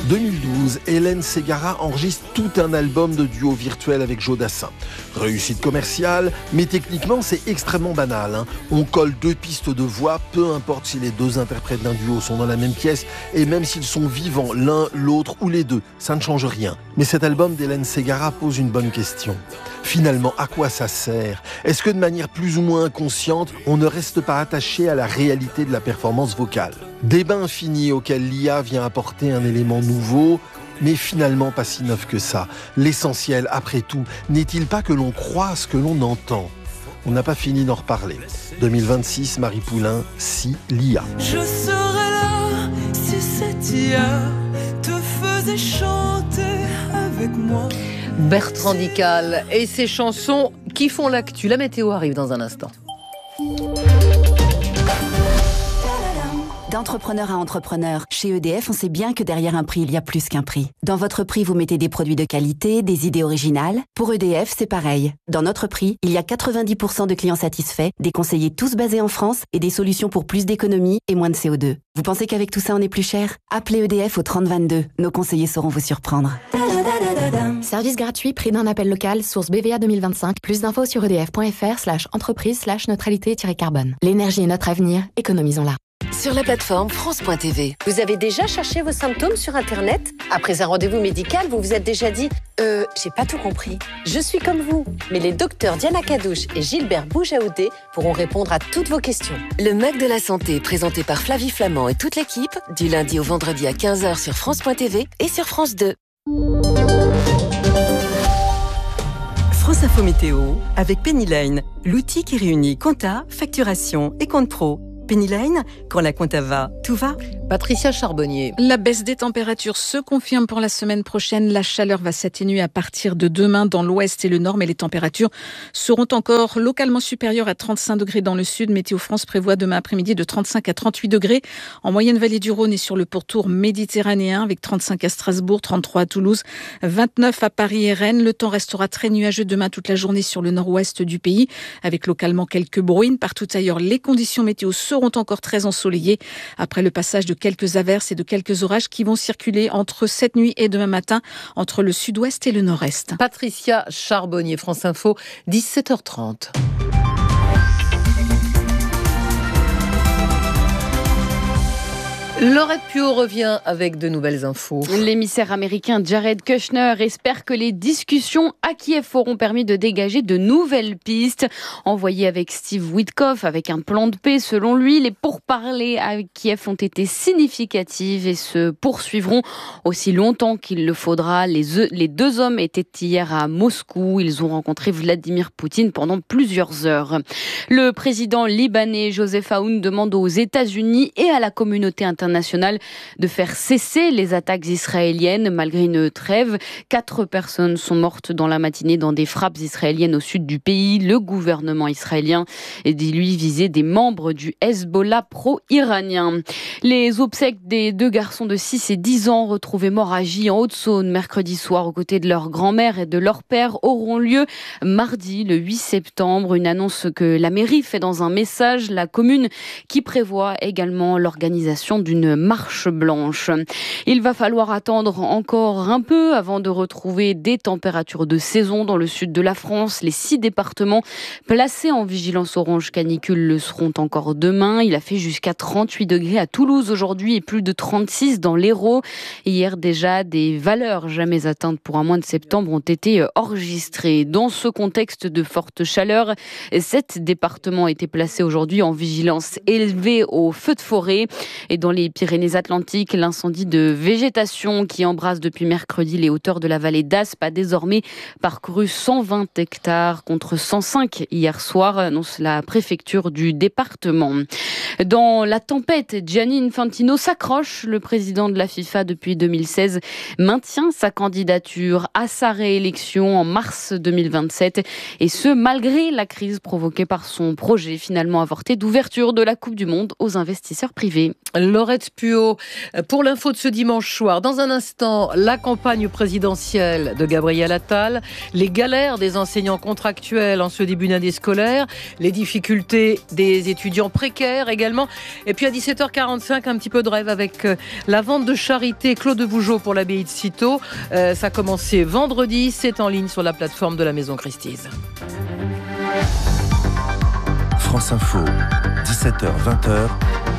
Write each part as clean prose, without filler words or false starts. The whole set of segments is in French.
2012, Hélène Ségara enregistre tout un album de duo virtuel avec Joe Dassin. Réussite commerciale, mais techniquement c'est extrêmement banal. On colle 2 pistes de voix, peu importe si les 2 interprètes d'un duo sont dans la même pièce, et même s'ils sont vivants, l'un, l'autre ou les 2, ça ne change rien. Mais cet album d'Hélène Ségara pose une bonne question. Finalement, à quoi ça sert ? Est-ce que de manière plus ou moins inconsciente, on ne reste pas attaché à la réalité de la performance vocale ? Débat infini auquel l'IA vient apporter un élément nouveau, mais finalement pas si neuf que ça. L'essentiel, après tout, n'est-il pas que l'on croit ce que l'on entend ? On n'a pas fini d'en reparler. 2026, Marie Poulain, si l'IA. Je serais là si cette IA te faisait chanter avec moi. Bertrand Dical et ses chansons qui font l'actu. La météo arrive dans un instant. D'entrepreneur à entrepreneur, chez EDF, on sait bien que derrière un prix, il y a plus qu'un prix. Dans votre prix, vous mettez des produits de qualité, des idées originales. Pour EDF, c'est pareil. Dans notre prix, il y a 90% de clients satisfaits, des conseillers tous basés en France et des solutions pour plus d'économie et moins de CO2. Vous pensez qu'avec tout ça, on est plus cher ? Appelez EDF au 3022. Nos conseillers sauront vous surprendre. Service gratuit, prix d'un appel local, source BVA 2025. Plus d'infos sur edf.fr/entreprise/neutralité-carbone. L'énergie est notre avenir, économisons-la. Sur la plateforme France.tv. Vous avez déjà cherché vos symptômes sur Internet ? Après un rendez-vous médical, vous vous êtes déjà dit « j'ai pas tout compris ». Je suis comme vous, mais les docteurs Diana Kadouche et Gilbert Boujaoudé pourront répondre à toutes vos questions. Le Mac de la Santé, présenté par Flavie Flamand et toute l'équipe, du lundi au vendredi à 15h sur France.tv et sur France 2. France Info Météo avec Penny Lane, l'outil qui réunit compta, facturation et compte pro. Penny Lane, quand la compta va, tout va. Patricia Charbonnier. La baisse des températures se confirme pour la semaine prochaine. La chaleur va s'atténuer à partir de demain dans l'ouest et le nord, mais les températures seront encore localement supérieures à 35 degrés dans le sud. Météo France prévoit demain après-midi de 35 à 38 degrés. En moyenne vallée du Rhône et sur le pourtour méditerranéen avec 35 à Strasbourg, 33 à Toulouse, 29 à Paris et Rennes. Le temps restera très nuageux demain toute la journée sur le nord-ouest du pays avec localement quelques bruines. Partout ailleurs, les conditions météo seront encore très ensoleillées après le passage de quelques averses et de quelques orages qui vont circuler entre cette nuit et demain matin entre le sud-ouest et le nord-est. Patricia Charbonnier, France Info, 17h30. Laurette Puot revient avec de nouvelles infos. L'émissaire américain Jared Kushner espère que les discussions à Kiev auront permis de dégager de nouvelles pistes. Envoyé avec Steve Witkoff avec un plan de paix, selon lui, les pourparlers à Kiev ont été significatifs et se poursuivront aussi longtemps qu'il le faudra. Les 2 hommes étaient hier à Moscou. Ils ont rencontré Vladimir Poutine pendant plusieurs heures. Le président libanais Joseph Aoun demande aux États-Unis et à la communauté internationale de faire cesser les attaques israéliennes malgré une trêve. 4 personnes sont mortes dans la matinée dans des frappes israéliennes au sud du pays. Le gouvernement israélien lui visait des membres du Hezbollah pro-iranien. Les obsèques des 2 garçons de 6 et 10 ans retrouvés morts à Gy en Haute-Saône mercredi soir aux côtés de leur grand-mère et de leur père auront lieu mardi le 8 septembre. Une annonce que la mairie fait dans un message. La commune qui prévoit également l'organisation d'une marche blanche. Il va falloir attendre encore un peu avant de retrouver des températures de saison dans le sud de la France. Les 6 départements placés en vigilance orange canicule le seront encore demain. Il a fait jusqu'à 38 degrés à Toulouse aujourd'hui et plus de 36 dans l'Hérault. Hier déjà, des valeurs jamais atteintes pour un mois de septembre ont été enregistrées. Dans ce contexte de forte chaleur, 7 départements étaient placés aujourd'hui en vigilance élevée au feu de forêt. Et dans les Pyrénées-Atlantiques, l'incendie de végétation qui embrase depuis mercredi les hauteurs de la vallée d'Aspe a désormais parcouru 120 hectares contre 105 hier soir, annonce la préfecture du département. Dans la tempête, Gianni Infantino s'accroche. Le président de la FIFA depuis 2016 maintient sa candidature à sa réélection en mars 2027 et ce malgré la crise provoquée par son projet finalement avorté d'ouverture de la Coupe du Monde aux investisseurs privés. Laurette Elisabeth Puot pour l'info de ce dimanche soir. Dans un instant, la campagne présidentielle de Gabriel Attal, les galères des enseignants contractuels en ce début d'année scolaire, les difficultés des étudiants précaires également. Et puis à 17h45, un petit peu de rêve avec la vente de charité Claude Vougeot pour l'abbaye de Cîteaux. Ça a commencé vendredi, c'est en ligne sur la plateforme de la Maison Christise. France Info, 17h-20h,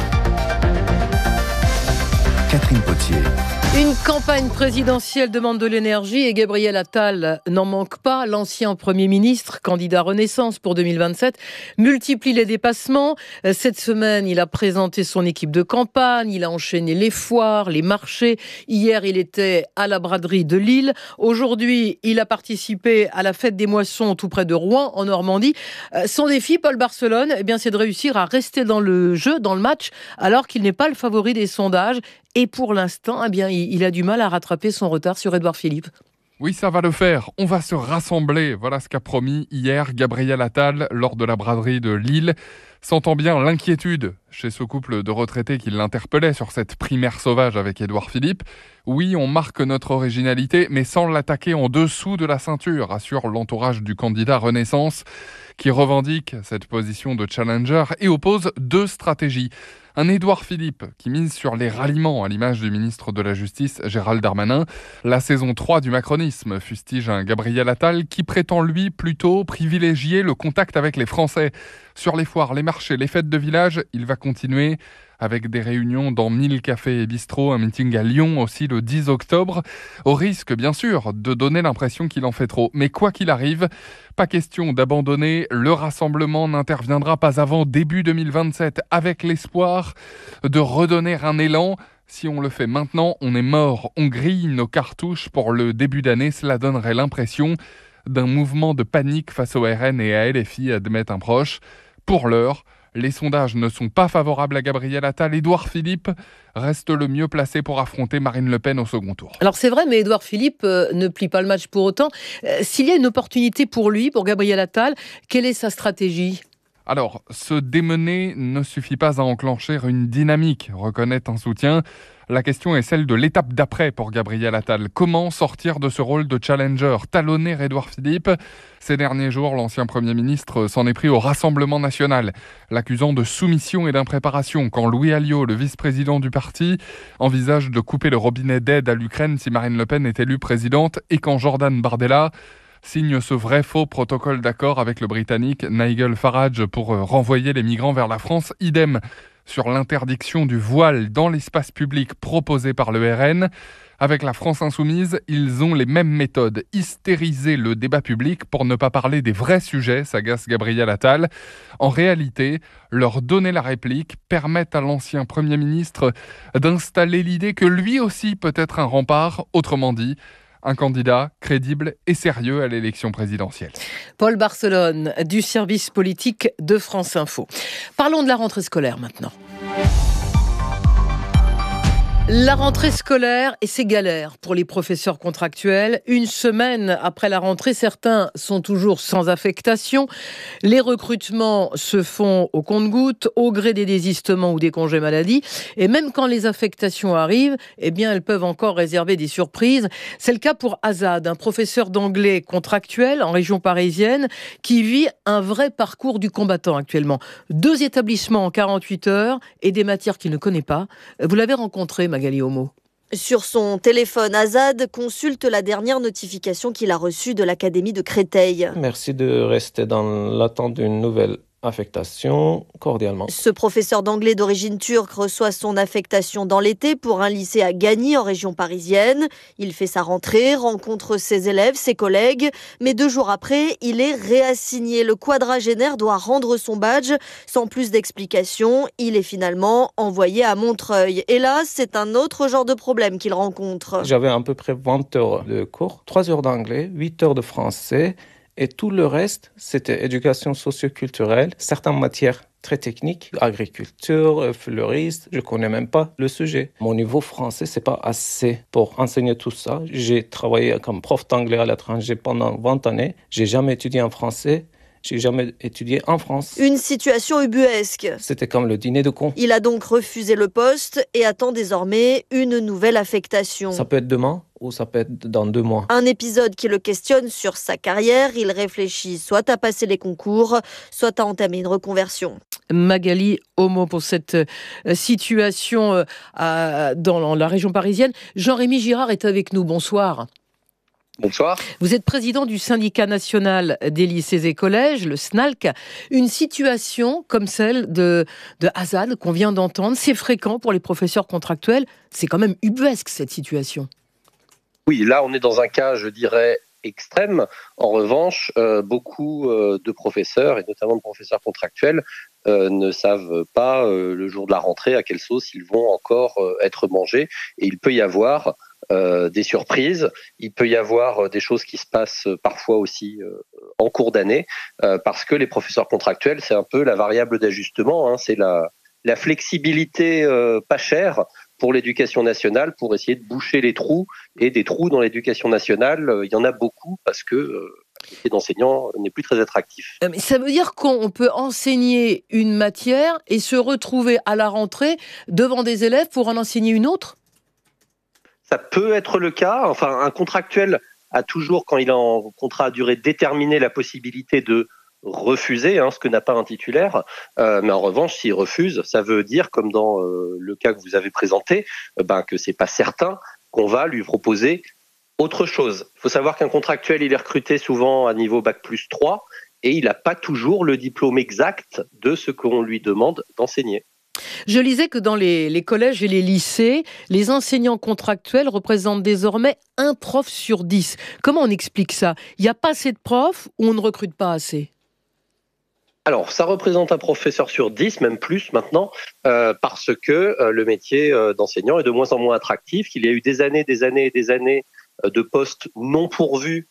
Catherine Potier. Une campagne présidentielle demande de l'énergie et Gabriel Attal n'en manque pas. L'ancien Premier ministre, candidat Renaissance pour 2027, multiplie les dépassements. Cette semaine, il a présenté son équipe de campagne, il a enchaîné les foires, les marchés. Hier, il était à la braderie de Lille. Aujourd'hui, il a participé à la fête des moissons tout près de Rouen, en Normandie. Son défi, Paul Barcelone, c'est de réussir à rester dans le jeu, dans le match, alors qu'il n'est pas le favori des sondages. Et pour l'instant, il a du mal à rattraper son retard sur Édouard Philippe. Oui, ça va le faire. On va se rassembler. Voilà ce qu'a promis hier Gabriel Attal lors de la braderie de Lille. Sentant bien l'inquiétude chez ce couple de retraités qui l'interpellait sur cette primaire sauvage avec Édouard Philippe. Oui, on marque notre originalité, mais sans l'attaquer en dessous de la ceinture, assure l'entourage du candidat Renaissance, qui revendique cette position de challenger et oppose deux stratégies. Un Édouard Philippe qui mise sur les ralliements à l'image du ministre de la Justice Gérald Darmanin. La saison 3 du macronisme fustige un Gabriel Attal qui prétend lui plutôt privilégier le contact avec les Français. Sur les foires, les marchés, les fêtes de village, il va continuer avec des réunions dans 1000 cafés et bistrots, un meeting à Lyon aussi le 10 octobre, au risque bien sûr de donner l'impression qu'il en fait trop. Mais quoi qu'il arrive, pas question d'abandonner, le rassemblement n'interviendra pas avant début 2027 avec l'espoir de redonner un élan. Si on le fait maintenant, on est mort, on grille nos cartouches pour le début d'année, cela donnerait l'impression d'un mouvement de panique face au RN et à LFI, admet un proche. Pour l'heure, les sondages ne sont pas favorables à Gabriel Attal. Édouard Philippe reste le mieux placé pour affronter Marine Le Pen au second tour. Alors c'est vrai, mais Édouard Philippe ne plie pas le match pour autant. S'il y a une opportunité pour lui, pour Gabriel Attal, quelle est sa stratégie ? Alors, se démener ne suffit pas à enclencher une dynamique, reconnaît un soutien. La question est celle de l'étape d'après pour Gabriel Attal. Comment sortir de ce rôle de challenger, talonner Édouard Philippe ? Ces derniers jours, l'ancien Premier ministre s'en est pris au Rassemblement national, l'accusant de soumission et d'impréparation quand Louis Alliot, le vice-président du parti, envisage de couper le robinet d'aide à l'Ukraine si Marine Le Pen est élue présidente et quand Jordan Bardella signe ce vrai-faux protocole d'accord avec le Britannique Nigel Farage pour renvoyer les migrants vers la France. Idem sur l'interdiction du voile dans l'espace public proposée par le RN. Avec la France insoumise, ils ont les mêmes méthodes. Hystériser le débat public pour ne pas parler des vrais sujets, s'agace Gabriel Attal. En réalité, leur donner la réplique permet à l'ancien Premier ministre d'installer l'idée que lui aussi peut être un rempart, autrement dit, un candidat crédible et sérieux à l'élection présidentielle. Paul Barcelone, du service politique de France Info. Parlons de la rentrée scolaire maintenant. La rentrée scolaire et ses galères pour les professeurs contractuels. Une semaine après la rentrée, certains sont toujours sans affectation. Les recrutements se font au compte-gouttes, au gré des désistements ou des congés maladie. Et même quand les affectations arrivent, elles peuvent encore réserver des surprises. C'est le cas pour Azad, un professeur d'anglais contractuel en région parisienne qui vit un vrai parcours du combattant actuellement. 2 établissements en 48 heures et des matières qu'il ne connaît pas. Vous l'avez rencontré, Magali Homo. Sur son téléphone, Azad consulte la dernière notification qu'il a reçue de l'Académie de Créteil. Merci de rester dans l'attente d'une nouvelle affectation, cordialement. Ce professeur d'anglais d'origine turque reçoit son affectation dans l'été pour un lycée à Gagny en région parisienne. Il fait sa rentrée, rencontre ses élèves, ses collègues, mais 2 jours après, il est réassigné. Le quadragénaire doit rendre son badge. Sans plus d'explications, il est finalement envoyé à Montreuil. Et là, c'est un autre genre de problème qu'il rencontre. J'avais à peu près 20 heures de cours, 3 heures d'anglais, 8 heures de français. Et tout le reste, c'était éducation socio-culturelle, certaines matières très techniques, agriculture, fleuriste, je ne connais même pas le sujet. Mon niveau français, ce n'est pas assez pour enseigner tout ça. J'ai travaillé comme prof d'anglais à l'étranger pendant 20 années. Je n'ai jamais étudié en français J'ai jamais étudié en France. Une situation ubuesque. C'était comme le dîner de cons. Il a donc refusé le poste et attend désormais une nouvelle affectation. Ça peut être demain ou ça peut être dans 2 mois. Un épisode qui le questionne sur sa carrière. Il réfléchit soit à passer les concours, soit à entamer une reconversion. Magali Homo pour cette situation dans la région parisienne. Jean-Rémy Girard est avec nous. Bonsoir. Bonsoir. Vous êtes président du syndicat national des lycées et collèges, le SNALC. Une situation comme celle de Hazad qu'on vient d'entendre, c'est fréquent pour les professeurs contractuels. C'est quand même ubuesque cette situation. Oui, là on est dans un cas, je dirais, extrême. En revanche, beaucoup de professeurs, et notamment de professeurs contractuels, ne savent pas le jour de la rentrée à quelle sauce ils vont encore être mangés. Et il peut y avoir des surprises, il peut y avoir des choses qui se passent parfois aussi en cours d'année, parce que les professeurs contractuels, c'est un peu la variable d'ajustement, hein, c'est la flexibilité pas chère pour l'éducation nationale, pour essayer de boucher les trous. Et des trous dans l'éducation nationale, il y en a beaucoup, parce que le métier d'enseignant n'est plus très attractif. Mais ça veut dire qu'on peut enseigner une matière et se retrouver à la rentrée devant des élèves pour en enseigner une autre ? Ça peut être le cas. Enfin, un contractuel a toujours, quand il est en contrat à durée déterminée, la possibilité de refuser, ce que n'a pas un titulaire. Mais en revanche, s'il refuse, ça veut dire, comme dans le cas que vous avez présenté, que c'est pas certain qu'on va lui proposer autre chose. Il faut savoir qu'un contractuel, il est recruté souvent à niveau Bac+3 et il n'a pas toujours le diplôme exact de ce qu'on lui demande d'enseigner. Je lisais que dans les collèges et les lycées, les enseignants contractuels représentent désormais 1 prof sur 10. Comment on explique ça ? Il n'y a pas assez de profs ou on ne recrute pas assez ? Alors, ça représente un professeur sur 10, même plus maintenant, parce que le métier d'enseignant est de moins en moins attractif, qu'il y a eu des années de postes non pourvus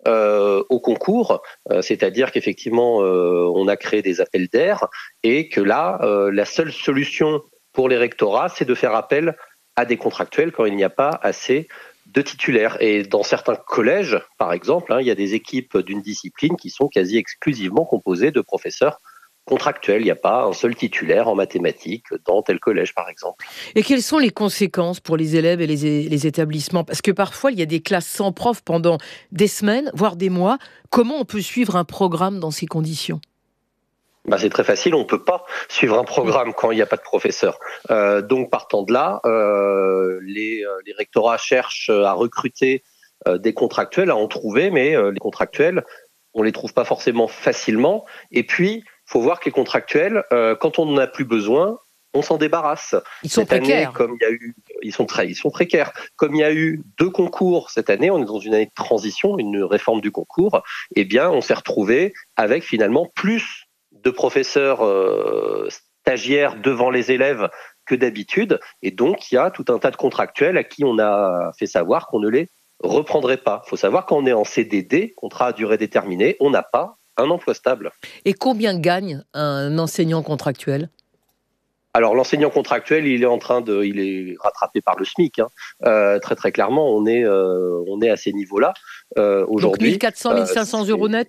au concours, c'est-à-dire qu'effectivement on a créé des appels d'air et que là la seule solution pour les rectorats, c'est de faire appel à des contractuels quand il n'y a pas assez de titulaires. Et dans certains collèges, par exemple, il y a des équipes d'une discipline qui sont quasi exclusivement composées de professeurs contractuels. Il n'y a pas un seul titulaire en mathématiques dans tel collège, par exemple. Et quelles sont les conséquences pour les élèves et les établissements ? Parce que parfois, il y a des classes sans prof pendant des semaines, voire des mois. Comment on peut suivre un programme dans ces conditions ? C'est très facile, on ne peut pas suivre un programme quand il n'y a pas de professeur. Donc, partant de là, les rectorats cherchent à recruter des contractuels, à en trouver, mais les contractuels, on ne les trouve pas forcément facilement. Et puis, il faut voir que les contractuels, quand on n'en a plus besoin, on s'en débarrasse. Ils sont précaires. Ils sont précaires. Comme il y a eu 2 concours cette année, on est dans une année de transition, une réforme du concours, eh bien, on s'est retrouvé avec finalement plus de professeurs stagiaires devant les élèves que d'habitude. Et donc, il y a tout un tas de contractuels à qui on a fait savoir qu'on ne les reprendrait pas. Il faut savoir qu'on est en CDD, contrat à durée déterminée, on n'a pas un emploi stable. Et combien gagne un enseignant contractuel ? Alors l'enseignant contractuel, il est rattrapé par le SMIC. Très très clairement, on est à ces niveaux-là aujourd'hui. Donc 1400, 1500 euros net ?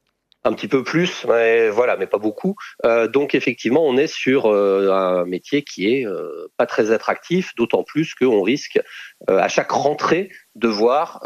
Un petit peu plus, mais pas beaucoup. Donc effectivement, on est sur un métier qui est pas très attractif, d'autant plus qu'on risque à chaque rentrée de voir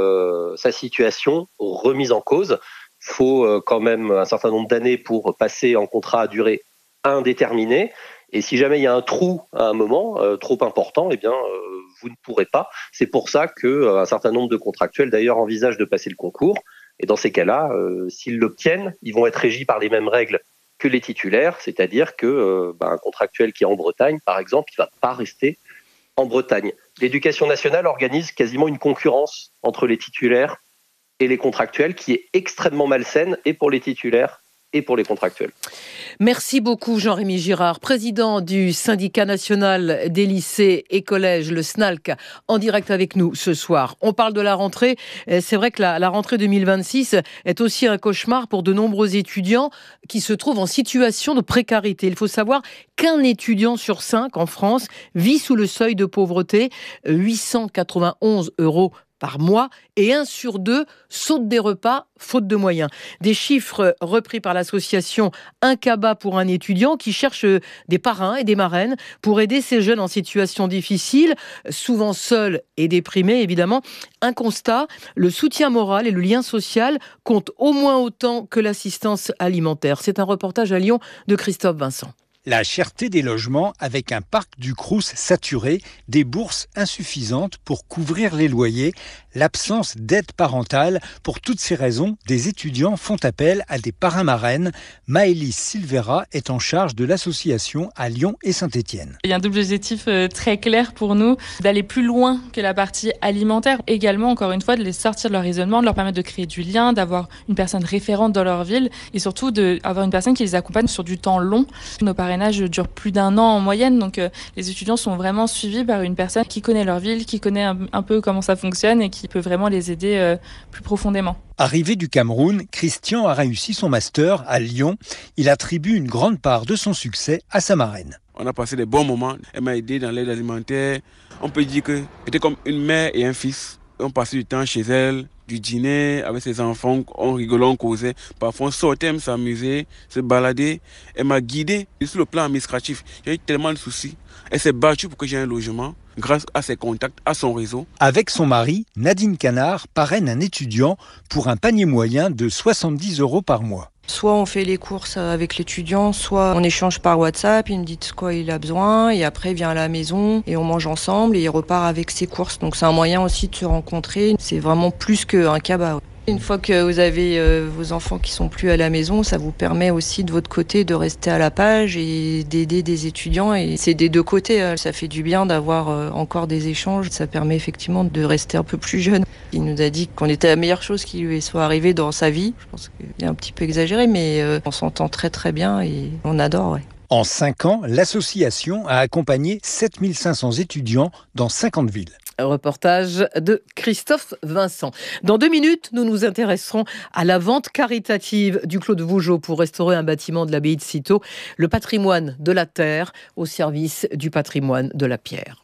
sa situation remise en cause. Il faut quand même un certain nombre d'années pour passer en contrat à durée indéterminée. Et si jamais il y a un trou à un moment trop important, eh bien vous ne pourrez pas. C'est pour ça qu'un certain nombre de contractuels d'ailleurs envisagent de passer le concours. Et dans ces cas-là, s'ils l'obtiennent, ils vont être régis par les mêmes règles que les titulaires, c'est-à-dire que un contractuel qui est en Bretagne, par exemple, il ne va pas rester en Bretagne. L'Éducation nationale organise quasiment une concurrence entre les titulaires et les contractuels qui est extrêmement malsaine et pour les titulaires et pour les contractuels. Merci beaucoup Jean-Rémy Girard, président du syndicat national des lycées et collèges, le SNALC, en direct avec nous ce soir. On parle de la rentrée. C'est vrai que la rentrée 2026 est aussi un cauchemar pour de nombreux étudiants qui se trouvent en situation de précarité. Il faut savoir qu'un étudiant sur 5 en France vit sous le seuil de pauvreté, 891 € par mois et 1 sur 2 saute des repas faute de moyens. Des chiffres repris par l'association Un Cabas pour un étudiant qui cherche des parrains et des marraines pour aider ces jeunes en situation difficile, souvent seuls et déprimés évidemment. Un constat, le soutien moral et le lien social comptent au moins autant que l'assistance alimentaire. C'est un reportage à Lyon de Christophe Vincent. La cherté des logements avec un parc du Crous saturé, des bourses insuffisantes pour couvrir les loyers, l'absence d'aide parentale. Pour toutes ces raisons, des étudiants font appel à des parrains-marraines. Maëlys Silvera est en charge de l'association à Lyon et Saint-Étienne. Il y a un double objectif très clair pour nous, d'aller plus loin que la partie alimentaire. Également, encore une fois, de les sortir de leur isolement, de leur permettre de créer du lien, d'avoir une personne référente dans leur ville et surtout d'avoir une personne qui les accompagne sur du temps long. Nos parrainages dure plus d'1 an en moyenne, donc les étudiants sont vraiment suivis par une personne qui connaît leur ville, qui connaît un peu comment ça fonctionne et qui peut vraiment les aider plus profondément. Arrivé du Cameroun, Christian a réussi son master à Lyon. Il attribue une grande part de son succès à sa marraine. On a passé des bons moments. Elle m'a aidé dans l'aide alimentaire. On peut dire que c'était comme une mère et un fils. On passait du temps chez elle, du dîner avec ses enfants, on rigolait, on causait. Parfois on sortait, s'amuser, se balader. Elle m'a guidé sur le plan administratif. J'ai eu tellement de soucis. Elle s'est battue pour que j'ai un logement grâce à ses contacts, à son réseau. Avec son mari, Nadine Canard parraine un étudiant pour un panier moyen de 70 € par mois. Soit on fait les courses avec l'étudiant, soit on échange par WhatsApp, il me dit de quoi il a besoin et après il vient à la maison et on mange ensemble et il repart avec ses courses. Donc c'est un moyen aussi de se rencontrer, c'est vraiment plus qu'un cabas. Une fois que vous avez vos enfants qui sont plus à la maison, ça vous permet aussi de votre côté de rester à la page et d'aider des étudiants. Et c'est des deux côtés, ça fait du bien d'avoir encore des échanges. Ça permet effectivement de rester un peu plus jeune. Il nous a dit qu'on était la meilleure chose qui lui soit arrivée dans sa vie. Je pense qu'il est un petit peu exagéré, mais on s'entend très très bien et on adore. Ouais. En 5 ans, l'association a accompagné 7500 étudiants dans 50 villes. Un reportage de Christophe Vincent. Dans 2 minutes, nous nous intéresserons à la vente caritative du Clos de Vougeot pour restaurer un bâtiment de l'abbaye de Cîteaux, le patrimoine de la terre au service du patrimoine de la pierre.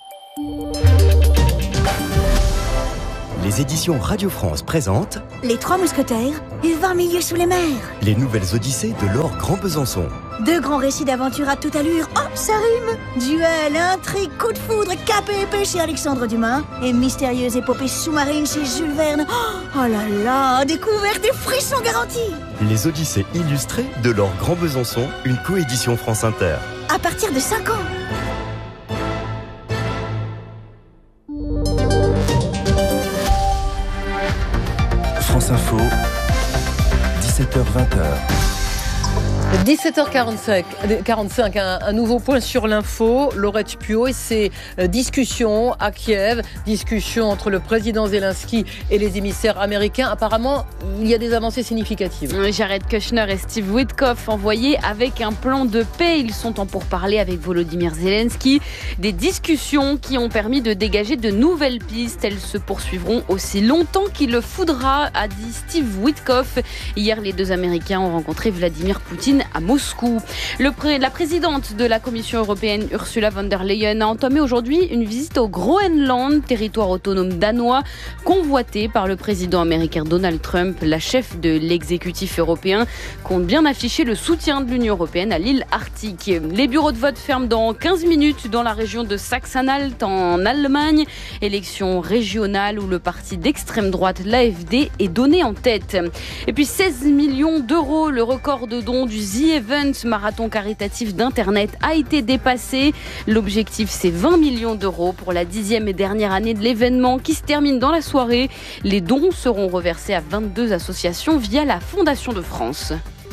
Les éditions Radio France présentent Les 3 mousquetaires et 20 milieux sous les mers. Les nouvelles odyssées de Laure Grand Besançon. 2 grands récits d'aventure à toute allure. Oh, ça rime! Duel, intrigue, coup de foudre, cap et épée chez Alexandre Dumas et mystérieuse épopée sous-marine chez Jules Verne. Oh là là, découverte et frissons garantis! Les odyssées illustrées de Laure Grand Besançon, une coédition France Inter. À partir de 5 ans. France Info, 17h-20h. 17h45, un nouveau point sur l'info. Laurette Puot et ses discussions à Kiev, discussions entre le président Zelensky et les émissaires américains. Apparemment, il y a des avancées significatives. Jared Kushner et Steve Witkoff envoyés avec un plan de paix. Ils sont en pourparlers avec Volodymyr Zelensky. Des discussions qui ont permis de dégager de nouvelles pistes. Elles se poursuivront aussi longtemps qu'il le faudra, a dit Steve Witkoff. Hier, les 2 Américains ont rencontré Vladimir Poutine à Moscou. La présidente de la Commission européenne, Ursula von der Leyen, a entamé aujourd'hui une visite au Groenland, territoire autonome danois, convoité par le président américain Donald Trump. La chef de l'exécutif européen compte bien afficher le soutien de l'Union européenne à l'île Arctique. Les bureaux de vote ferment dans 15 minutes dans la région de Saxe-Anhalt en Allemagne. Élection régionale où le parti d'extrême droite, l'AfD, est donné en tête. Et puis 16 millions d'euros, le record de dons du The Event, marathon caritatif d'Internet, a été dépassé. L'objectif, c'est 20 millions d'euros pour la 10e et dernière année de l'événement qui se termine dans la soirée. Les dons seront reversés à 22 associations via la Fondation de France.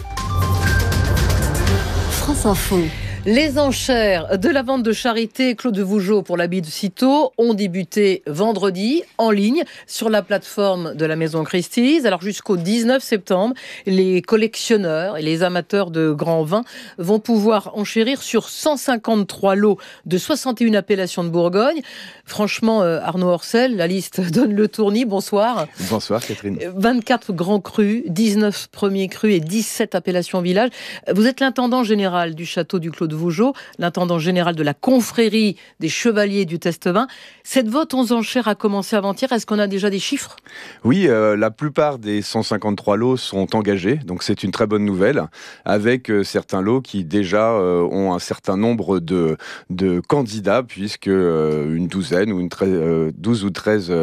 France Info. Les enchères de la vente de charité Clos de Vougeot pour l'abbaye de Cîteaux ont débuté vendredi en ligne sur la plateforme de la Maison Christie's. Alors jusqu'au 19 septembre, les collectionneurs et les amateurs de grands vins vont pouvoir enchérir sur 153 lots de 61 appellations de Bourgogne. Franchement, Arnaud Orcel, la liste donne le tournis. Bonsoir. Bonsoir Catherine. 24 grands crus, 19 premiers crus et 17 appellations villages. Vous êtes l'intendant général du château du Clos Claude Vougeot, l'intendant général de la confrérie des chevaliers du Test-Vin. Cette vente aux enchères a commencé avant-hier. Est-ce qu'on a déjà des chiffres ? Oui, la plupart des 153 lots sont engagés, donc c'est une très bonne nouvelle, avec certains lots qui déjà ont un certain nombre de candidats, puisque une douzaine ou 12 ou 13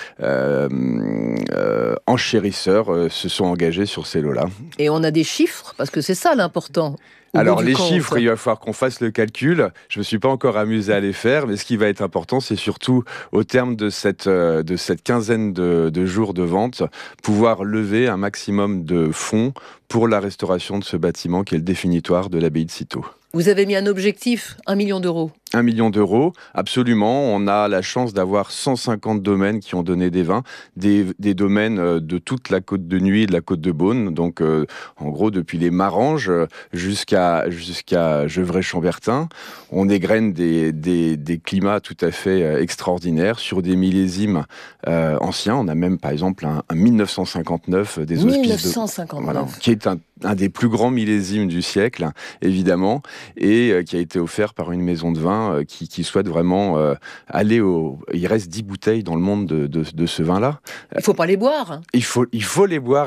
enchérisseurs se sont engagés sur ces lots-là. Et on a des chiffres, parce que c'est ça l'important. Alors les chiffres, il va falloir qu'on fasse le calcul. Je me suis pas encore amusé à les faire, mais ce qui va être important, c'est surtout au terme de cette quinzaine de jours de vente, pouvoir lever un maximum de fonds pour la restauration de ce bâtiment qui est le définitoire de l'abbaye de Cîteaux. Vous avez mis un objectif, 1 million d'euros. 1 million d'euros, absolument. On a la chance d'avoir 150 domaines qui ont donné des vins, des domaines de toute la côte de Nuits et de la côte de Beaune. Donc, en gros, depuis les Maranges jusqu'à Gevrey-Chambertin, on égrène des climats tout à fait extraordinaires sur des millésimes anciens. On a même, par exemple, un 1959 des hospices 1959. Voilà, qui est un des plus grands millésimes du siècle, évidemment, et qui a été offert par une maison de vin qui souhaite vraiment aller au... Il reste 10 bouteilles dans le monde de ce vin-là. Il ne faut pas les boire. Il faut les boire.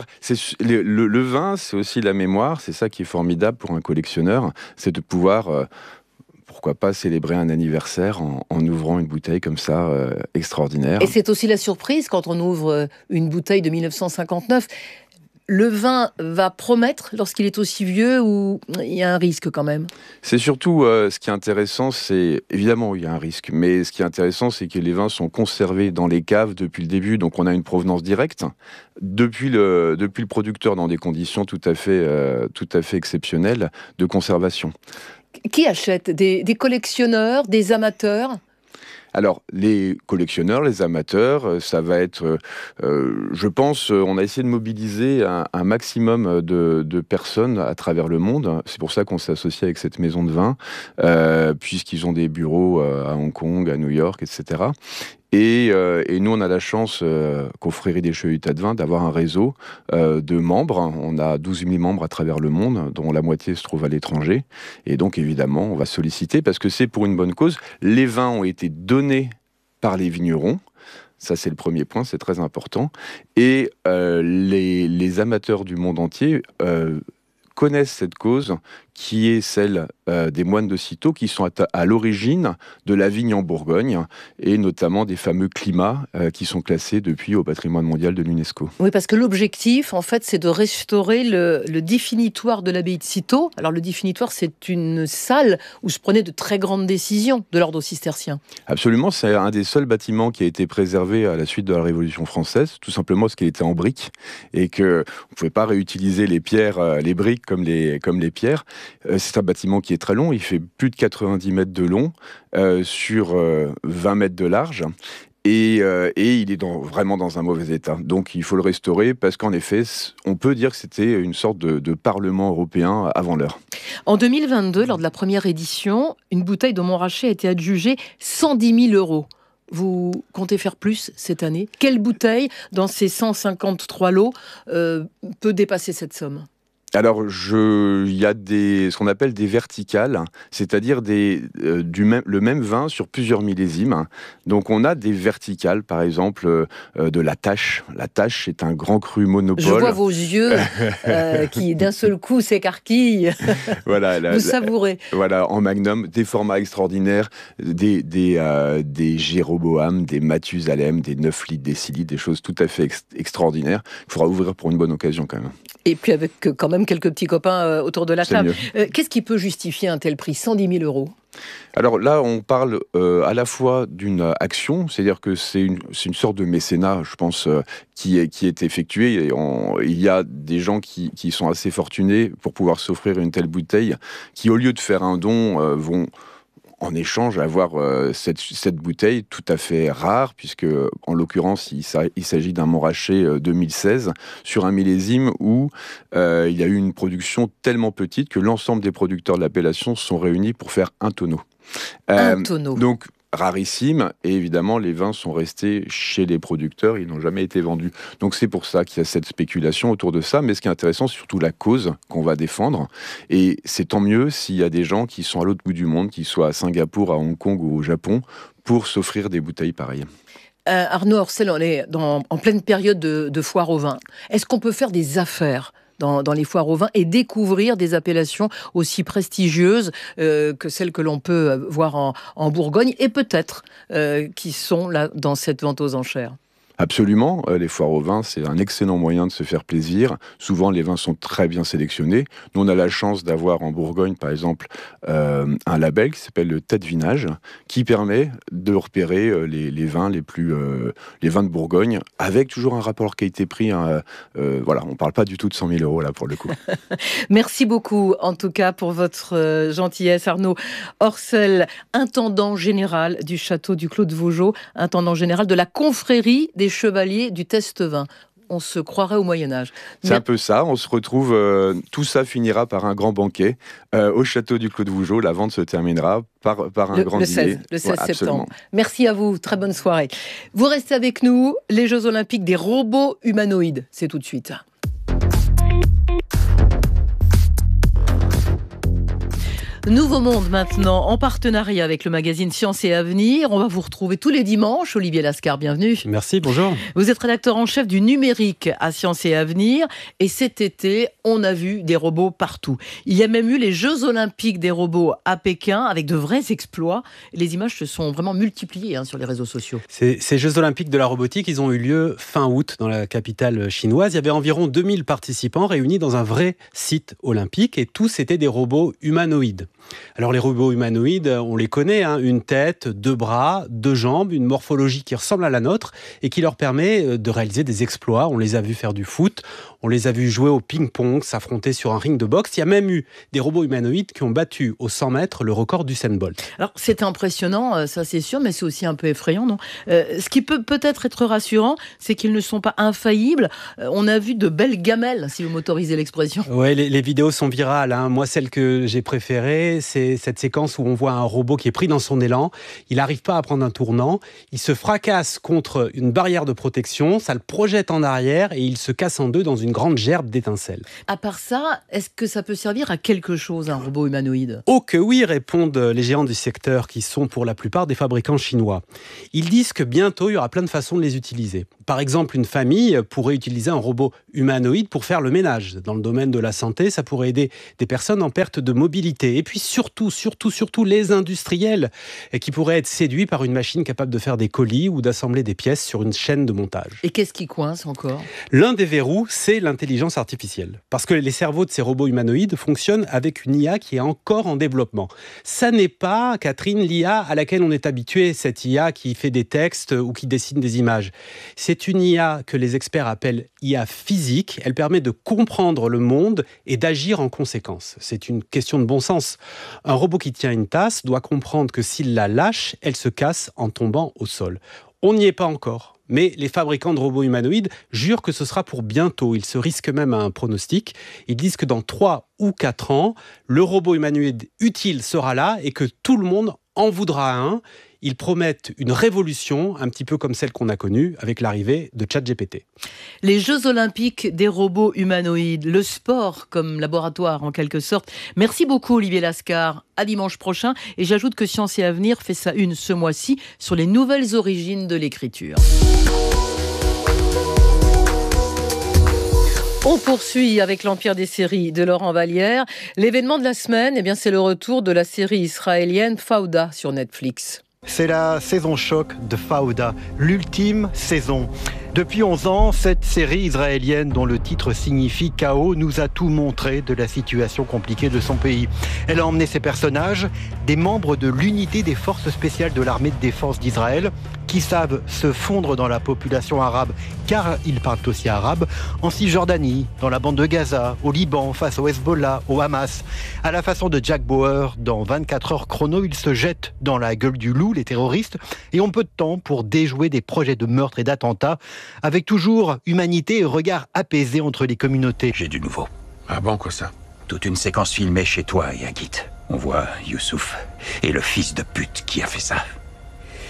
Le vin, c'est aussi la mémoire. C'est ça qui est formidable pour un collectionneur. C'est de pouvoir... pourquoi pas célébrer un anniversaire en ouvrant une bouteille comme ça, extraordinaire. Et c'est aussi la surprise quand on ouvre une bouteille de 1959. Le vin va promettre lorsqu'il est aussi vieux ou il y a un risque quand même ? C'est surtout ce qui est intéressant, c'est évidemment il y a un risque, mais ce qui est intéressant, c'est que les vins sont conservés dans les caves depuis le début, donc on a une provenance directe depuis le producteur dans des conditions tout à fait exceptionnelles de conservation. Qui achète ? Des collectionneurs, des amateurs ? Alors, les collectionneurs, les amateurs, ça va être, je pense, on a essayé de mobiliser un maximum de personnes à travers le monde. C'est pour ça qu'on s'est associé avec cette maison de vin, puisqu'ils ont des bureaux à Hong Kong, à New York, etc. Et nous, on a la chance, confrérie des Chevaliers de Vin, d'avoir un réseau de membres. On a 12 000 membres à travers le monde, dont la moitié se trouve à l'étranger. Et donc, évidemment, on va solliciter, parce que c'est pour une bonne cause. Les vins ont été donnés par les vignerons. Ça, c'est le premier point, c'est très important. Et les amateurs du monde entier connaissent cette cause qui est celle des moines de Cîteaux, qui sont à l'origine de la vigne en Bourgogne, et notamment des fameux climats qui sont classés depuis au patrimoine mondial de l'UNESCO. Oui, parce que l'objectif, en fait, c'est de restaurer le définitoire de l'abbaye de Cîteaux. Alors, le définitoire, c'est une salle où se prenaient de très grandes décisions de l'ordre cistercien. Absolument, c'est un des seuls bâtiments qui a été préservé à la suite de la Révolution française, tout simplement parce qu'il était en briques, et qu'on ne pouvait pas réutiliser les pierres, les briques comme les pierres. C'est un bâtiment qui est très long, il fait plus de 90 mètres de long sur 20 mètres de large. Et il est vraiment dans un mauvais état. Donc il faut le restaurer parce qu'en effet, on peut dire que c'était une sorte de Parlement européen avant l'heure. En 2022, lors de la première édition, une bouteille de Montrachet a été adjugée 110 000 €. Vous comptez faire plus cette année ? Quelle bouteille, dans ces 153 lots, peut dépasser cette somme ? Alors, il y a ce qu'on appelle des verticales, c'est-à-dire le même vin sur plusieurs millésimes. Donc, on a des verticales, par exemple, de la Tâche. La Tâche est un grand cru monopole. Je vois vos yeux qui, d'un seul coup, s'écarquillent. Voilà, vous savourez. Voilà, en magnum, des formats extraordinaires, des Jéroboam, des Mathusalem, des 9 litres, des 6 litres, des choses tout à fait extraordinaires. Il faudra ouvrir pour une bonne occasion, quand même. Et puis avec quand même quelques petits copains autour de la table. Qu'est-ce qui peut justifier un tel prix, 110 000 €? Alors là, on parle à la fois d'une action, c'est-à-dire que c'est une sorte de mécénat, je pense, qui est effectué. Il y a des gens qui sont assez fortunés pour pouvoir s'offrir une telle bouteille, qui au lieu de faire un don, vont en échange avoir cette bouteille tout à fait rare, puisque en l'occurrence il s'agit d'un Montrachet 2016 sur un millésime où il y a eu une production tellement petite que l'ensemble des producteurs de l'appellation se sont réunis pour faire un tonneau. Un tonneau. Donc rarissime, et évidemment les vins sont restés chez les producteurs, ils n'ont jamais été vendus. Donc c'est pour ça qu'il y a cette spéculation autour de ça, mais ce qui est intéressant, c'est surtout la cause qu'on va défendre, et c'est tant mieux s'il y a des gens qui sont à l'autre bout du monde, qu'ils soient à Singapour, à Hong Kong ou au Japon, pour s'offrir des bouteilles pareilles. Arnaud Orcel, on est en pleine période de foire au vin. Est-ce qu'on peut faire des affaires dans les foires au vin et découvrir des appellations aussi prestigieuses que celles que l'on peut voir en Bourgogne et peut-être qui sont là dans cette vente aux enchères? Absolument, les foires au vin, c'est un excellent moyen de se faire plaisir. Souvent, les vins sont très bien sélectionnés. Nous, on a la chance d'avoir en Bourgogne, par exemple, un label qui s'appelle le Tête Vinage, qui permet de repérer les vins les vins de Bourgogne, avec toujours un rapport qualité-prix. Voilà, on ne parle pas du tout de 100 000 € là, pour le coup. Merci beaucoup, en tout cas, pour votre gentillesse, Arnaud Orcel, intendant général du château du Clos de Vougeot, intendant général de la confrérie des chevaliers du Test-Vin. On se croirait au Moyen-Âge. C'est un peu ça, on se retrouve, tout ça finira par un grand banquet au château du Clos de Vougeot. La vente se terminera par un grand dîner. Le 16 septembre. Merci à vous, très bonne soirée. Vous restez avec nous, les Jeux Olympiques des robots humanoïdes, c'est tout de suite. Nouveau Monde maintenant, en partenariat avec le magazine Science et Avenir. On va vous retrouver tous les dimanches. Olivier Lascar, bienvenue. Merci, bonjour. Vous êtes rédacteur en chef du numérique à Science et Avenir. Et cet été, on a vu des robots partout. Il y a même eu les Jeux Olympiques des robots à Pékin avec de vrais exploits. Les images se sont vraiment multipliées sur les réseaux sociaux. Ces Jeux Olympiques de la robotique, ils ont eu lieu fin août dans la capitale chinoise. Il y avait environ 2000 participants réunis dans un vrai site olympique et tous étaient des robots humanoïdes. Alors les robots humanoïdes, on les connaît, une tête, 2 bras, 2 jambes, une morphologie qui ressemble à la nôtre et qui leur permet de réaliser des exploits. On les a vus faire du foot, on les a vus jouer au ping-pong, s'affronter sur un ring de boxe. Il y a même eu des robots humanoïdes qui ont battu aux 100 mètres le record d'Usain Bolt. Alors c'est impressionnant, ça c'est sûr, mais c'est aussi un peu effrayant, non ? Ce qui peut peut-être être rassurant, c'est qu'ils ne sont pas infaillibles. On a vu de belles gamelles, si vous m'autorisez l'expression. Oui, les vidéos sont virales. Moi, celle que j'ai préférée, c'est cette séquence où on voit un robot qui est pris dans son élan. Il n'arrive pas à prendre un tournant. Il se fracasse contre une barrière de protection. Ça le projette en arrière et il se casse en deux dans une grande gerbe d'étincelles. À part ça, est-ce que ça peut servir à quelque chose, un robot humanoïde ? Oh que oui, répondent les géants du secteur qui sont pour la plupart des fabricants chinois. Ils disent que bientôt, il y aura plein de façons de les utiliser. Par exemple, une famille pourrait utiliser un robot humanoïde pour faire le ménage. Dans le domaine de la santé, ça pourrait aider des personnes en perte de mobilité. Et puis surtout les industriels qui pourraient être séduits par une machine capable de faire des colis ou d'assembler des pièces sur une chaîne de montage. Et qu'est-ce qui coince encore ? L'un des verrous, c'est l'intelligence artificielle. Parce que les cerveaux de ces robots humanoïdes fonctionnent avec une IA qui est encore en développement. Ça n'est pas, Catherine, l'IA à laquelle on est habitué, cette IA qui fait des textes ou qui dessine des images. C'est une IA que les experts appellent IA physique. Elle permet de comprendre le monde et d'agir en conséquence. C'est une question de bon sens. Un robot qui tient une tasse doit comprendre que s'il la lâche, elle se casse en tombant au sol. On n'y est pas encore. Mais les fabricants de robots humanoïdes jurent que ce sera pour bientôt. Ils se risquent même à un pronostic. Ils disent que dans 3 ou 4 ans, le robot humanoïde utile sera là et que tout le monde en voudra un. Ils promettent une révolution, un petit peu comme celle qu'on a connue avec l'arrivée de ChatGPT. Les Jeux Olympiques des robots humanoïdes, le sport comme laboratoire en quelque sorte. Merci beaucoup Olivier Lascar. À dimanche prochain. Et j'ajoute que Science et Avenir fait sa une ce mois-ci sur les nouvelles origines de l'écriture. On poursuit avec l'Empire des séries de Laurent Vallière. L'événement de la semaine, c'est le retour de la série israélienne Fauda sur Netflix. C'est la saison choc de Fauda, l'ultime saison. Depuis 11 ans, cette série israélienne dont le titre signifie chaos nous a tout montré de la situation compliquée de son pays. Elle a emmené ses personnages, des membres de l'unité des forces spéciales de l'armée de défense d'Israël, qui savent se fondre dans la population arabe, car ils parlent aussi arabe, en Cisjordanie, dans la bande de Gaza, au Liban, face au Hezbollah, au Hamas. À la façon de Jack Bauer, dans 24 heures chrono, ils se jettent dans la gueule du loup, les terroristes, et ont peu de temps pour déjouer des projets de meurtre et d'attentats, avec toujours humanité et regard apaisé entre les communautés. J'ai du nouveau. Ah bon, quoi ça ? Toute une séquence filmée chez toi et Agit. On voit Youssouf et le fils de pute qui a fait ça.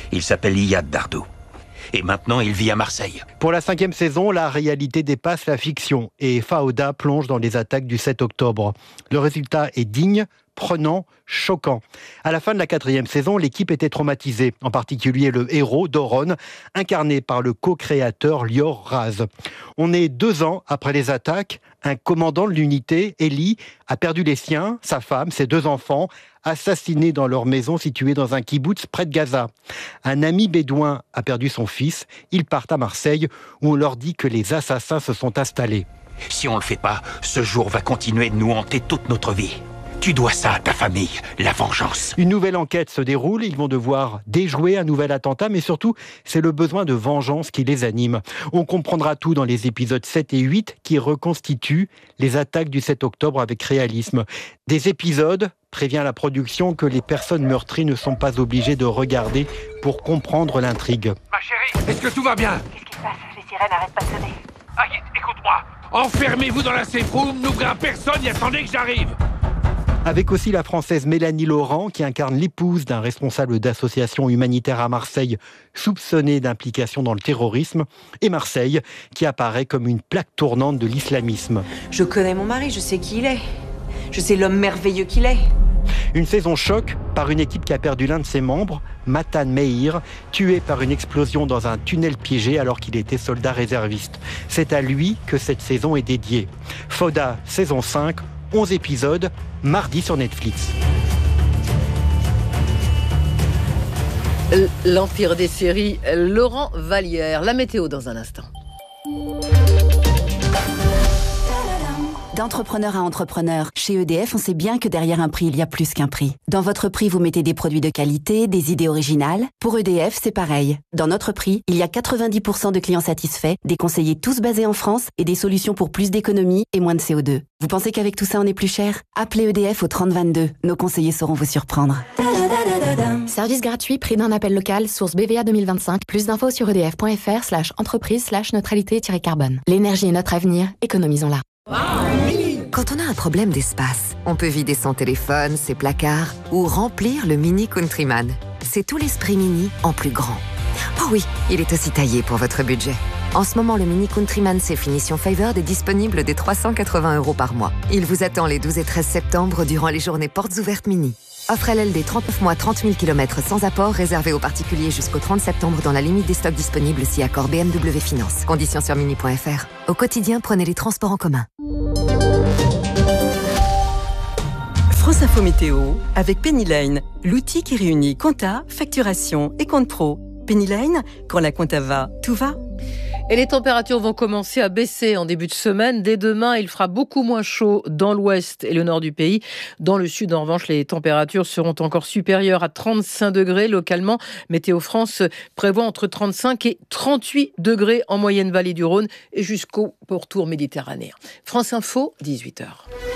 Il s'appelle Iyad Dardou. Et maintenant, il vit à Marseille. Pour la 5e saison, la réalité dépasse la fiction et Fauda plonge dans les attaques du 7 octobre. Le résultat est digne, prenant, choquant. À la fin de la 4e saison, l'équipe était traumatisée, en particulier le héros, Doron, incarné par le co-créateur Lior Raz. On est 2 ans après les attaques. Un commandant de l'unité, Eli, a perdu les siens, sa femme, ses 2 enfants, assassinés dans leur maison située dans un kibboutz près de Gaza. Un ami bédouin a perdu son fils. Ils partent à Marseille, où on leur dit que les assassins se sont installés. Si on ne le fait pas, ce jour va continuer de nous hanter toute notre vie. Tu dois ça à ta famille, la vengeance. Une nouvelle enquête se déroule, ils vont devoir déjouer un nouvel attentat, mais surtout, c'est le besoin de vengeance qui les anime. On comprendra tout dans les épisodes 7 et 8 qui reconstituent les attaques du 7 octobre avec réalisme. Des épisodes, prévient la production, que les personnes meurtries ne sont pas obligées de regarder pour comprendre l'intrigue. Ma chérie, est-ce que tout va bien? Qu'est-ce qui se passe? Les sirènes n'arrêtent pas de sonner. Ah, écoute-moi. Enfermez-vous dans la safe room, n'ouvrez à personne et attendez que j'arrive. Avec aussi la Française Mélanie Laurent, qui incarne l'épouse d'un responsable d'association humanitaire à Marseille, soupçonné d'implication dans le terrorisme, et Marseille, qui apparaît comme une plaque tournante de l'islamisme. Je connais mon mari, je sais qui il est. Je sais l'homme merveilleux qu'il est. Une saison choc par une équipe qui a perdu l'un de ses membres, Matan Meir, tué par une explosion dans un tunnel piégé alors qu'il était soldat réserviste. C'est à lui que cette saison est dédiée. Fauda, saison 5, 11 épisodes, mardi sur Netflix. L'empire des séries, Laurent Vallière. La météo dans un instant. D'entrepreneur à entrepreneur, chez EDF, on sait bien que derrière un prix, il y a plus qu'un prix. Dans votre prix, vous mettez des produits de qualité, des idées originales. Pour EDF, c'est pareil. Dans notre prix, il y a 90% de clients satisfaits, des conseillers tous basés en France et des solutions pour plus d'économie et moins de CO2. Vous pensez qu'avec tout ça, on est plus cher? Appelez EDF au 3022. Nos conseillers sauront vous surprendre. Service gratuit, prix d'un appel local, source BVA 2025. Plus d'infos sur edf.fr/entreprise/neutralité-carbone. L'énergie est notre avenir, économisons-la. Quand on a un problème d'espace, on peut vider son téléphone, ses placards ou remplir le Mini Countryman. C'est tout l'esprit Mini en plus grand. Oh oui, il est aussi taillé pour votre budget. En ce moment, le Mini Countryman c'est finition Favored est disponible dès 380 € par mois. Il vous attend les 12 et 13 septembre durant les journées portes ouvertes Mini. Offre LLD 39 mois, 30 000 km sans apport, réservé aux particuliers jusqu'au 30 septembre dans la limite des stocks disponibles si accord BMW Finance. Conditions sur mini.fr. Au quotidien, prenez les transports en commun. France Info Météo avec Penny Lane, l'outil qui réunit compta, facturation et compte pro. Penny Lane, quand la compta va, tout va. Et les températures vont commencer à baisser en début de semaine. Dès demain, il fera beaucoup moins chaud dans l'ouest et le nord du pays. Dans le sud, en revanche, les températures seront encore supérieures à 35 degrés localement. Météo France prévoit entre 35 et 38 degrés en moyenne vallée du Rhône et jusqu'au pourtour méditerranéen. France Info, 18h.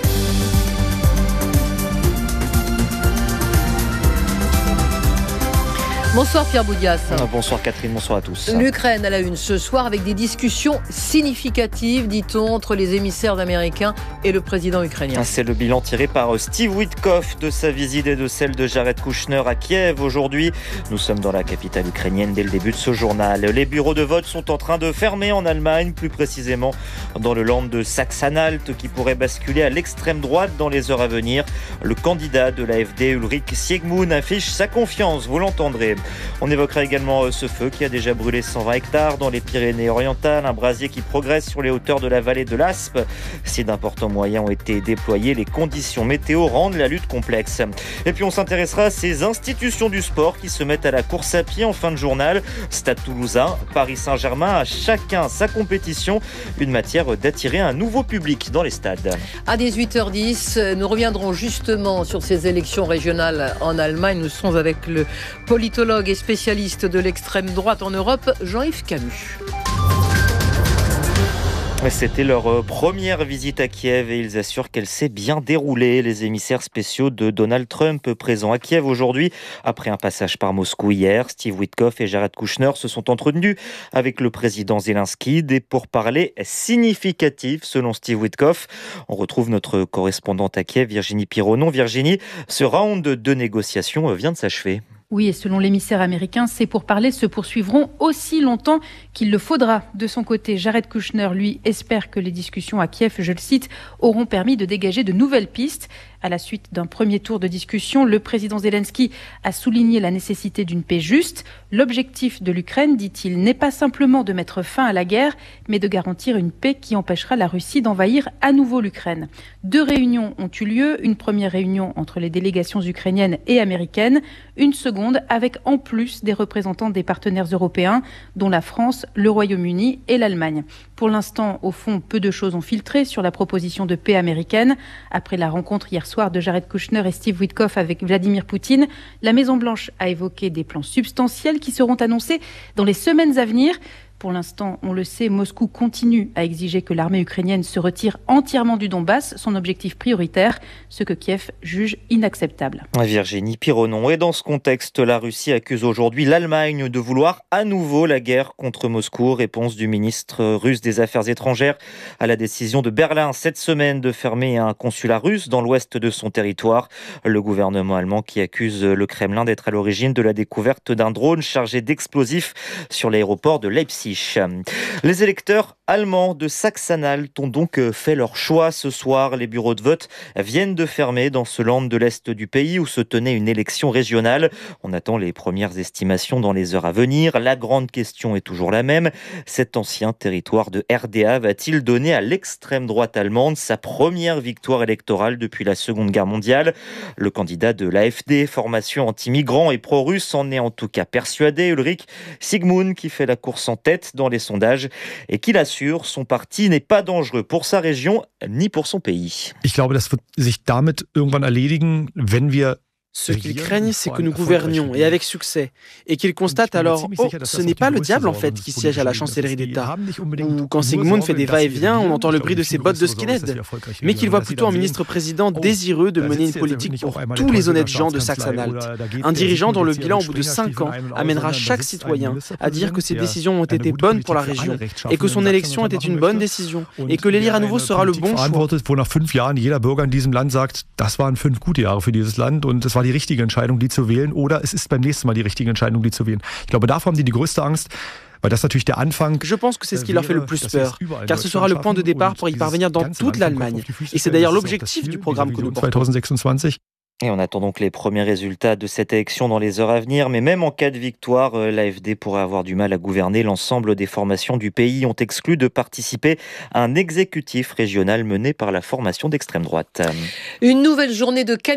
Bonsoir Pierre Boudias. Bonsoir Catherine, bonsoir à tous. L'Ukraine à la une ce soir avec des discussions significatives, dit-on, entre les émissaires américains et le président ukrainien. C'est le bilan tiré par Steve Witkoff de sa visite et de celle de Jared Kushner à Kiev aujourd'hui. Nous sommes dans la capitale ukrainienne dès le début de ce journal. Les bureaux de vote sont en train de fermer en Allemagne, plus précisément dans le land de Sachsen-Anhalt qui pourrait basculer à l'extrême droite dans les heures à venir. Le candidat de l'AfD, Ulrich Siegmund, affiche sa confiance, vous l'entendrez. On évoquera également ce feu qui a déjà brûlé 120 hectares dans les Pyrénées-Orientales, un brasier qui progresse sur les hauteurs de la vallée de l'Aspe. Si d'importants moyens ont été déployés, les conditions météo rendent la lutte complexe. Et puis on s'intéressera à ces institutions du sport qui se mettent à la course à pied en fin de journal. Stade Toulousain, Paris Saint-Germain, à chacun sa compétition, une matière d'attirer un nouveau public dans les stades. À 18h10, nous reviendrons justement sur ces élections régionales en Allemagne. Nous sommes avec le politologue et spécialiste de l'extrême droite en Europe, Jean-Yves Camus. C'était leur première visite à Kiev et ils assurent qu'elle s'est bien déroulée. Les émissaires spéciaux de Donald Trump présents à Kiev aujourd'hui, après un passage par Moscou hier, Steve Witkoff et Jared Kushner se sont entretenus avec le président Zelensky. Des pourparlers significatifs selon Steve Witkoff. On retrouve notre correspondante à Kiev, Virginie Pironon. Virginie, ce round de négociations vient de s'achever. Oui, et selon l'émissaire américain, ces pourparlers se poursuivront aussi longtemps qu'il le faudra. De son côté, Jared Kushner, lui, espère que les discussions à Kiev, je le cite, auront permis de dégager de nouvelles pistes. À la suite d'un premier tour de discussion, le président Zelensky a souligné la nécessité d'une paix juste. L'objectif de l'Ukraine, dit-il, n'est pas simplement de mettre fin à la guerre, mais de garantir une paix qui empêchera la Russie d'envahir à nouveau l'Ukraine. 2 réunions ont eu lieu, une première réunion entre les délégations ukrainiennes et américaines, une seconde avec en plus des représentants des partenaires européens, dont la France, le Royaume-Uni et l'Allemagne. Pour l'instant, au fond, peu de choses ont filtré sur la proposition de paix américaine. Après la rencontre hier soir de Jared Kushner et Steve Witkoff avec Vladimir Poutine, la Maison-Blanche a évoqué des plans substantiels qui seront annoncés dans les semaines à venir. Pour l'instant, on le sait, Moscou continue à exiger que l'armée ukrainienne se retire entièrement du Donbass, son objectif prioritaire, ce que Kiev juge inacceptable. Virginie Pironon. Et dans ce contexte, la Russie accuse aujourd'hui l'Allemagne de vouloir à nouveau la guerre contre Moscou. Réponse du ministre russe des Affaires étrangères à la décision de Berlin cette semaine de fermer un consulat russe dans l'ouest de son territoire. Le gouvernement allemand qui accuse le Kremlin d'être à l'origine de la découverte d'un drone chargé d'explosifs sur l'aéroport de Leipzig. Les électeurs allemands de Saxe-Anhalt ont donc fait leur choix ce soir. Les bureaux de vote viennent de fermer dans ce land de l'Est du pays où se tenait une élection régionale. On attend les premières estimations dans les heures à venir. La grande question est toujours la même. Cet ancien territoire de RDA va-t-il donner à l'extrême droite allemande sa première victoire électorale depuis la Seconde Guerre mondiale ? Le candidat de l'AfD, formation anti-migrants et pro-russe, en est en tout cas persuadé. Ulrich Sigmund, qui fait la course en tête dans les sondages et qu'il assure son parti n'est pas dangereux pour sa région ni pour son pays. Ich glaube, das wird sich damit irgendwann erledigen, wenn wir Ce qu'ils craignent, c'est que nous gouvernions, et avec succès, et qu'ils constatent alors « Oh, ce n'est pas le diable en fait qui siège à la chancellerie d'État », ou quand Sigmund fait des va-et-vient, on entend le bruit de ses bottes de skinhead, mais qu'il voit plutôt un ministre-président désireux de mener une politique pour tous les honnêtes gens de Saxe-Anhalt. Un dirigeant dont le bilan au bout de 5 ans amènera chaque citoyen à dire que ses décisions ont été bonnes pour la région, et que son élection était une bonne décision, et que l'élire à nouveau sera le bon choix. Wo nach 5 Jahren jeder Bürger in diesem Land sagt, das waren 5 gute Jahre für dieses Land und das war die richtige Entscheidung, die zu wählen, oder es ist beim nächsten Mal die richtige Entscheidung, die zu wählen. Ich glaube, davor haben die größte Angst. Je pense que c'est ce qui leur fait le plus peur, car ce sera le point de départ pour y parvenir dans toute l'Allemagne. Et c'est d'ailleurs l'objectif du programme que nous portons. Et on attend donc les premiers résultats de cette élection dans les heures à venir. Mais même en cas de victoire, l'AfD pourrait avoir du mal à gouverner. L'ensemble des formations du pays ont exclu de participer à un exécutif régional mené par la formation d'extrême droite. Une nouvelle journée de